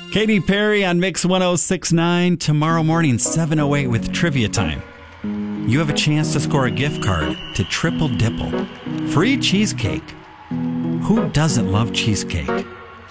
Katy Perry on Mix 1069 tomorrow morning, 7:08 with Trivia Time. You have a chance to score a gift card to Triple Dipple. Free cheesecake. Who doesn't love cheesecake?